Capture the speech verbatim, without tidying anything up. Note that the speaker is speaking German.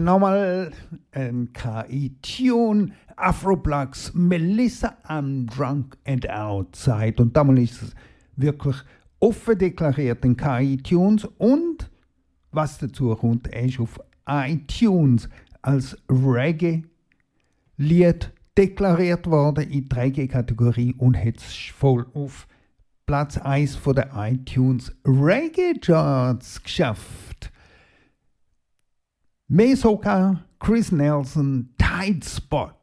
nochmal ein K I-Tune, Afroblacks, Melissa, I'm Drunk and Outside. Und damals ist es wirklich offen deklariert in K I-Tunes. Und was dazu kommt, er ist auf iTunes als Reggae-Lied deklariert worden in die Reggae-Kategorie und hat es voll auf Platz eins von der iTunes Reggae-Charts geschafft. Mehr sogar Chris Nelson, Tight Spot.